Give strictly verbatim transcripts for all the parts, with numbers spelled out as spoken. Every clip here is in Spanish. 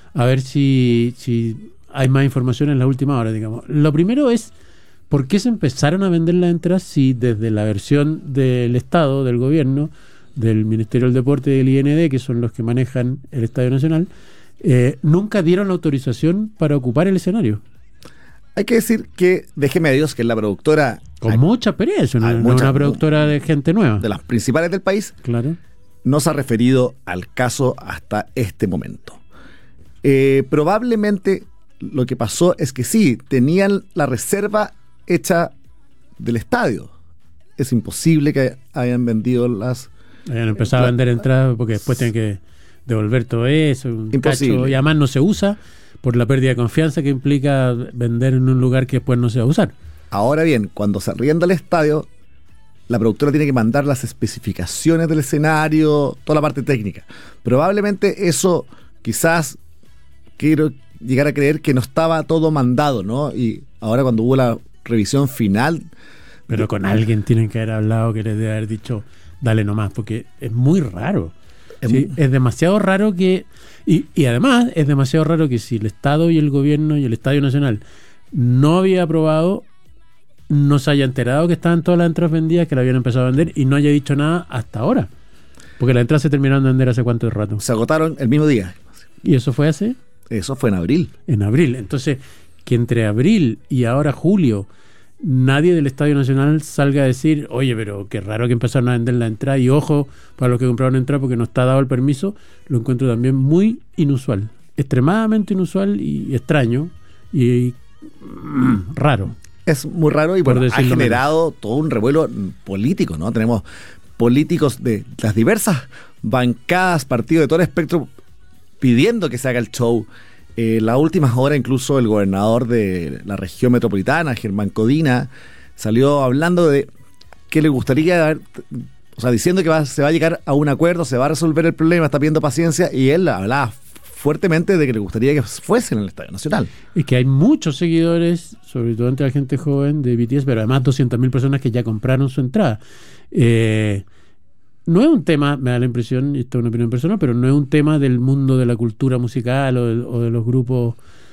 a ver si, si hay más información en la última hora, digamos. Lo primero es, ¿por qué se empezaron a vender las entradas si desde la versión del Estado, del gobierno, del Ministerio del Deporte y del I N D, que son los que manejan el Estadio Nacional, eh, nunca dieron la autorización para ocupar el escenario? Hay que decir que Déjeme a Dios, que es la productora... Con hay, mucha experiencia, una, mucha, una productora de gente nueva. De las principales del país. Claro. No se ha referido al caso hasta este momento. Eh, probablemente lo que pasó es que sí, tenían la reserva hecha del estadio. Es imposible que hayan vendido las... Hayan empezado a vender entradas porque después tienen que devolver todo eso. Un imposible. Cacho, y además no se usa por la pérdida de confianza que implica vender en un lugar que después no se va a usar. Ahora bien, cuando se arrienda el estadio, la productora tiene que mandar las especificaciones del escenario, toda la parte técnica. Probablemente eso, quizás, quiero llegar a creer que no estaba todo mandado, ¿no? Y ahora cuando hubo la revisión final... Pero con alguien tienen que haber hablado, que les debe haber dicho, dale nomás, porque es muy raro. Es, ¿sí? Es demasiado raro que... Y, y además es demasiado raro que si el Estado y el gobierno y el Estadio Nacional no había aprobado, no se haya enterado que estaban todas las entradas vendidas, que la habían empezado a vender y no haya dicho nada hasta ahora. Porque las entradas se terminaron de vender hace cuánto rato. Se agotaron el mismo día. ¿Y eso fue hace? Eso fue en abril. En abril. Entonces, que entre abril y ahora julio nadie del Estadio Nacional salga a decir, oye, pero qué raro que empezaron a vender la entrada, y ojo para los que compraron entrada porque no está dado el permiso, lo encuentro también muy inusual, extremadamente inusual y extraño y mm, raro. Es muy raro y bueno, ha generado menos. todo un revuelo político, ¿no? Tenemos políticos de las diversas bancadas, partidos de todo el espectro pidiendo que se haga el show. Eh, las últimas horas incluso el gobernador de la región metropolitana, Germán Codina, salió hablando de que le gustaría, o sea, diciendo que va, se va a llegar a un acuerdo, se va a resolver el problema, está pidiendo paciencia, y él hablaba fuertemente de que le gustaría que fuese en el Estadio Nacional. Y que hay muchos seguidores, sobre todo entre la gente joven de B T S, pero además doscientas mil personas que ya compraron su entrada. Eh... No es un tema, me da la impresión, y esto es una opinión personal, pero no es un tema del mundo de la cultura musical o de, o de los grupos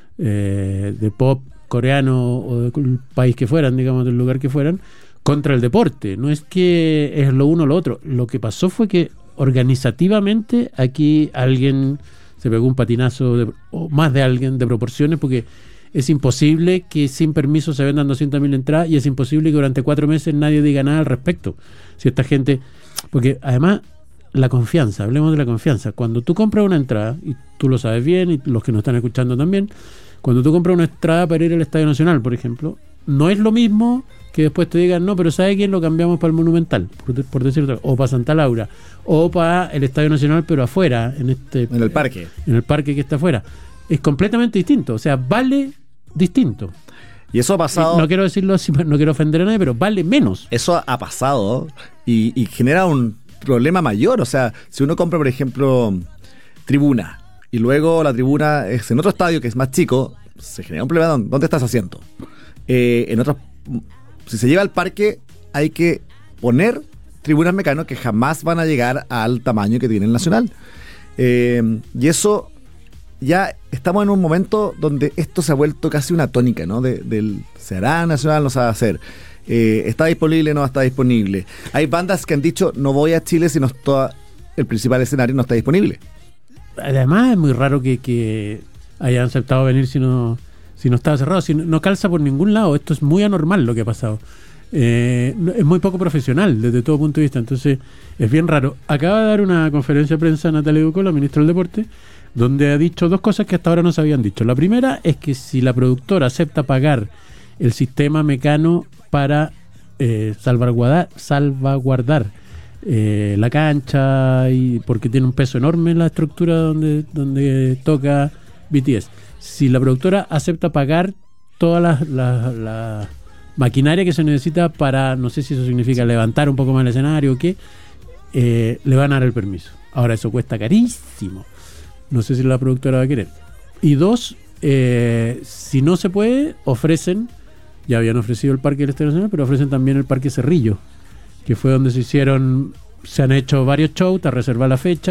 eh, de pop coreano o del país que fueran, digamos, del lugar que fueran, contra el deporte. No es que es lo uno o lo otro. Lo que pasó fue que organizativamente aquí alguien se pegó un patinazo, de, o más de alguien, de proporciones, porque es imposible que sin permiso se vendan doscientas mil entradas y es imposible que durante cuatro meses nadie diga nada al respecto. Si esta gente... Porque además, la confianza, hablemos de la confianza. Cuando tú compras una entrada, y tú lo sabes bien, y los que nos están escuchando también, cuando tú compras una entrada para ir al Estadio Nacional, por ejemplo, no es lo mismo que después te digan, no, pero ¿sabe quién? Lo cambiamos para el Monumental, por, por decirlo, o para Santa Laura, o para el Estadio Nacional, pero afuera, en este en el parque. En el parque que está afuera. Es completamente distinto, o sea, vale distinto. Y eso ha pasado... No quiero decirlo así, no quiero ofender a nadie, pero vale menos. Eso ha pasado y, y genera un problema mayor. O sea, si uno compra, por ejemplo, tribuna, y luego la tribuna es en otro estadio que es más chico, se genera un problema. ¿Dónde está ese asiento? Eh, en otros, si se lleva al parque, hay que poner tribunas Mecano que jamás van a llegar al tamaño que tiene el Nacional. Eh, y eso... Ya estamos en un momento donde esto se ha vuelto casi una tónica, ¿no? De, del ¿se hará Nacional? No se va a hacer. Eh, ¿Está disponible? No está disponible. Hay bandas que han dicho, no voy a Chile si no está, el principal escenario no está disponible. Además es muy raro que, que hayan aceptado venir si no, si no estaba cerrado. Si no, no calza por ningún lado. Esto es muy anormal lo que ha pasado. Eh, es muy poco profesional desde todo punto de vista. Entonces es bien raro. Acaba de dar una conferencia de prensa Natalia Ducó, la ministra del Deporte, donde ha dicho dos cosas que hasta ahora no se habían dicho. La primera es que si la productora acepta pagar el sistema Mecano para eh, salvaguardar, salvaguardar eh, la cancha, y porque tiene un peso enorme en la estructura donde, donde toca B T S, si la productora acepta pagar toda la, la, la maquinaria que se necesita para, no sé si eso significa levantar un poco más el escenario o qué, eh, le van a dar el permiso. Ahora eso cuesta carísimo. No sé si la productora va a querer. Y dos, eh, si no se puede, ofrecen, ya habían ofrecido el Parque del Estadio Nacional, pero ofrecen también el Parque Cerrillo, que fue donde se hicieron, se han hecho varios shows, está reservada la fecha,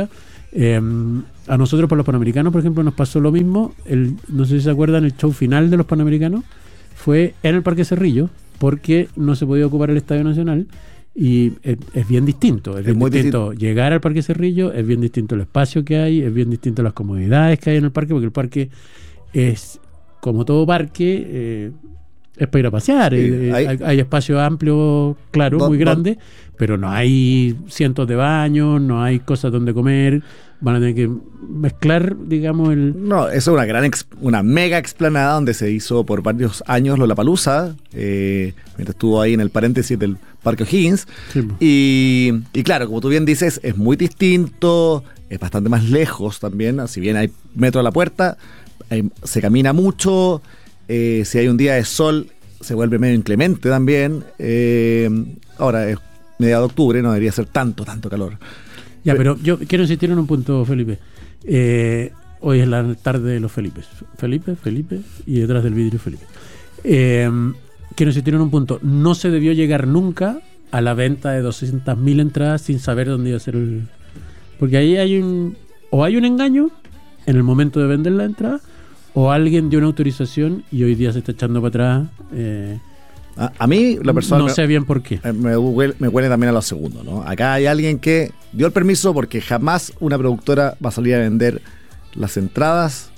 Eh, a nosotros por los Panamericanos, por ejemplo, nos pasó lo mismo. El, no sé si se acuerdan, el show final de los Panamericanos fue en el Parque Cerrillo, porque no se podía ocupar el Estadio Nacional. Y es, es bien distinto, es, Es bien muy distinto llegar al Parque Cerrillo, es bien distinto el espacio que hay, es bien distinto las comodidades que hay en el parque, porque el parque es, como todo parque, eh, es para ir a pasear. Sí, eh, hay- hay, hay espacio amplio, claro, Don- muy don- grande, pero no hay cientos de baños, no hay cosas donde comer. Van a tener que mezclar, digamos, el... No, eso es una gran, ex- una mega explanada donde se hizo por varios años Lollapalooza, eh, mientras estuvo ahí en el paréntesis del Parque O'Higgins. Sí, po. Y, y claro, como tú bien dices, es muy distinto, es bastante más lejos también, si bien hay metro a la puerta, hay- se camina mucho, eh, si hay un día de sol se vuelve medio inclemente también. eh, ahora es mediados de octubre, no debería ser tanto, tanto calor. Ya, pero yo quiero insistir en un punto, Felipe. Eh, hoy es la tarde de los Felipes. Felipe, Felipe, y detrás del vidrio Felipe. Eh, quiero insistir en un punto. No se debió llegar nunca a la venta de doscientas mil entradas sin saber dónde iba a ser el... Porque ahí hay un... O hay un engaño en el momento de vender la entrada, o alguien dio una autorización y hoy día se está echando para atrás. Eh, A, a mí, la persona... no sé bien por qué. Eh, Me huele, me huele también a lo segundo, ¿no? Acá hay alguien que dio el permiso porque jamás una productora va a salir a vender las entradas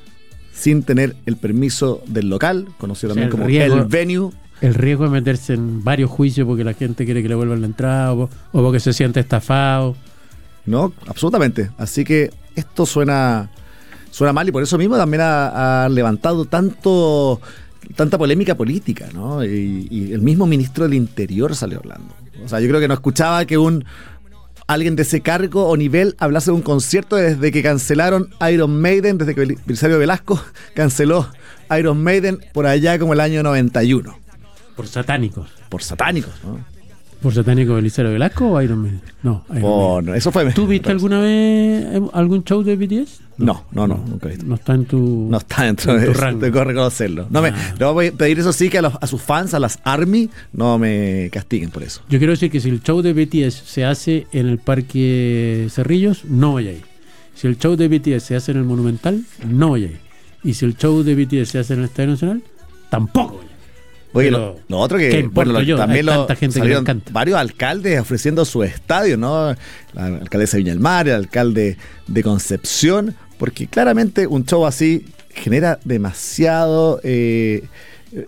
sin tener el permiso del local, conocido O sea, también el como riesgo- el venue. El riesgo de meterse en varios juicios porque la gente quiere que le vuelvan la entrada o, o porque se siente estafado. No, absolutamente. Así que esto suena, suena mal y por eso mismo también ha, ha levantado tanto, tanta polémica política, ¿no? Y, y el mismo ministro del Interior salió hablando. O sea, yo creo que no escuchaba que un alguien de ese cargo o nivel hablase de un concierto desde que cancelaron Iron Maiden, desde que Belisario Velasco canceló Iron Maiden por allá como el año noventa y uno. Por satánicos. Por satánicos, ¿no? ¿Por satánico Belisario Velasco o Iron Man? No, Iron Oh, Man. no, eso fue... ¿Tú viste alguna vez eh, algún show de B T S? No, no, no, nunca he visto. No está en tu... No está dentro en de tu eso, rango. tengo que reconocerlo. No, me, Ah. no voy a pedir eso sí que a, los- a sus fans, a las ARMY, no me castiguen por eso. Yo quiero decir que si el show de B T S se hace en el Parque Cerrillos, no voy a ir. Si el show de B T S se hace en el Monumental, no voy a ir. Y si el show de B T S se hace en el Estadio Nacional, tampoco voy a ir. Oye, Pero, lo, lo otro que, ¿qué importa bueno, lo- yo? también Hay lo, tanta gente que le salieron encanta. varios alcaldes ofreciendo su estadio, ¿no? La alcaldesa de Viña del Mar, el alcalde de Concepción, porque claramente un show así genera demasiado eh, eh,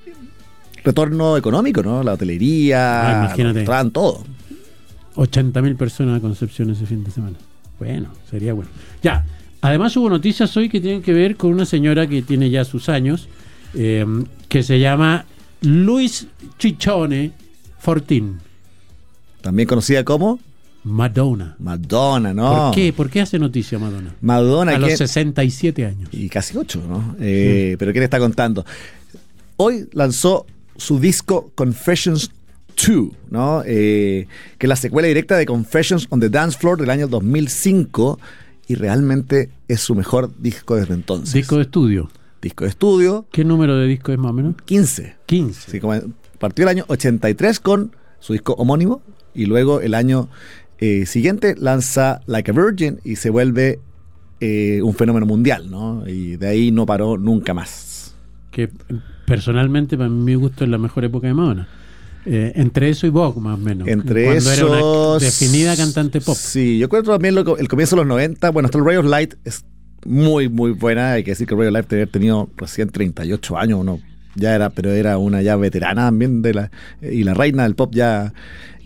retorno económico, ¿no? La hotelería, Ah, imagínate. los restaurantes, todo. ochenta mil personas a Concepción ese fin de semana. Bueno, sería bueno. Ya, además hubo noticias hoy que tienen que ver con una señora que tiene ya sus años, eh, que se llama Luis Chichone Fortín, También conocida como Madonna. Madonna, ¿no? ¿Por qué? ¿Por qué hace noticia Madonna? Madonna, A los ¿quién? sesenta y siete años. Y casi ocho, ¿no? Eh, Pero ¿quién está contando? Hoy lanzó su disco Confessions dos, ¿no? Eh, que es la secuela directa de Confessions on the Dance Floor del año dos mil cinco y realmente es su mejor disco desde entonces. Disco de estudio. Disco de estudio, ¿Qué número de disco es más o menos? quince. quince. Sí, como partió el año ochenta y tres con su disco homónimo y luego el año eh, siguiente lanza Like a Virgin y se vuelve eh, un fenómeno mundial, ¿no? Y de ahí no paró nunca más. Que personalmente para mi gusto es la mejor época de Madonna. Eh, entre eso y Vogue más o menos. Entre cuando esos... era una definida cantante pop. Sí, yo creo también lo- el comienzo de los noventa, bueno, hasta el Ray of Light es muy, muy buena. Hay que decir que el Ray of Light debe haber tenido recién treinta y ocho años, ¿no? Ya era, pero era una ya veterana también de la, y la reina del pop ya.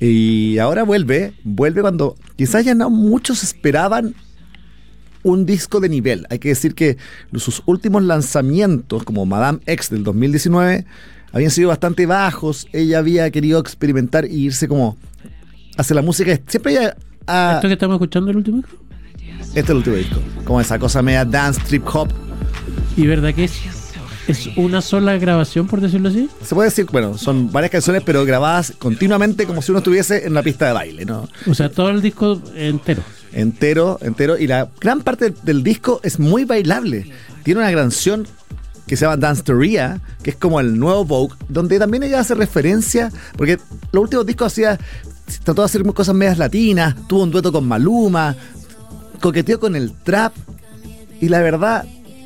Y ahora vuelve, vuelve cuando quizás ya no muchos esperaban un disco de nivel. Hay que decir que sus últimos lanzamientos, como Madame X del dos mil diecinueve, habían sido bastante bajos. Ella había querido experimentar y irse como hacia la música. Siempre ella ha, ¿Esto que estamos escuchando el último disco? este es el último disco. Como esa cosa media dance, trip hop. ¿Y verdad que es, es una sola grabación, por decirlo así? Se puede decir, bueno, son varias canciones, pero grabadas continuamente como si uno estuviese en una pista de baile, ¿no? O sea, todo el disco entero. Entero, entero. Y la gran parte del, del disco es muy bailable. Tiene una canción que se llama Danceteria, que es como el nuevo Vogue, donde también ella hace referencia, porque los últimos discos hacía, trató de hacer cosas medias latinas, tuvo un dueto con Maluma, coqueteó con el trap y la verdad